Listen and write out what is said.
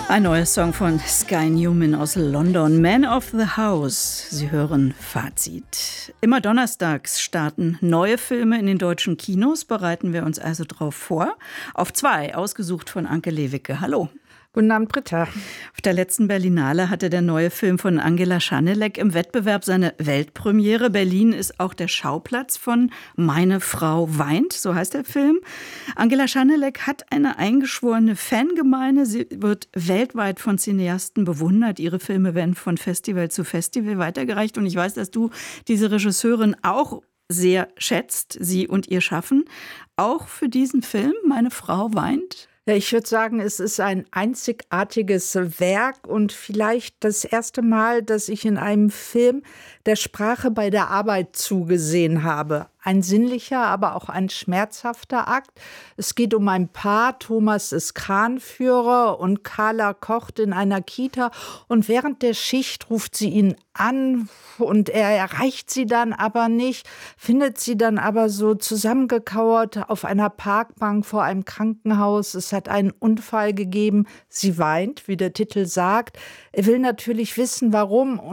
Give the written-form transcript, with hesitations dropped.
Ein neuer Song von Sky Newman aus London, Man of the House. Sie hören Fazit. Immer donnerstags starten neue Filme in den deutschen Kinos. Bereiten wir uns also drauf vor. Auf 2, ausgesucht von Anke Lewicke. Hallo. Guten Abend, Britta. Auf der letzten Berlinale hatte der neue Film von Angela Schanelek im Wettbewerb seine Weltpremiere. Berlin ist auch der Schauplatz von Meine Frau weint, so heißt der Film. Angela Schanelek hat eine eingeschworene Fangemeinde. Sie wird weltweit von Cineasten bewundert. Ihre Filme werden von Festival zu Festival weitergereicht. Und ich weiß, dass du diese Regisseurin auch sehr schätzt, sie und ihr Schaffen. Auch für diesen Film, Meine Frau weint? Ja, ich würde sagen, es ist ein einzigartiges Werk und vielleicht das erste Mal, dass ich in einem Film der Sprache bei der Arbeit zugesehen habe. Ein sinnlicher, aber auch ein schmerzhafter Akt. Es geht um ein Paar, Thomas ist Kranführer und Carla kocht in einer Kita. Und während der Schicht ruft sie ihn an und er erreicht sie dann aber nicht, findet sie dann aber so zusammengekauert auf einer Parkbank vor einem Krankenhaus. Es hat einen Unfall gegeben. Sie weint, wie der Titel sagt. Er will natürlich wissen, warum.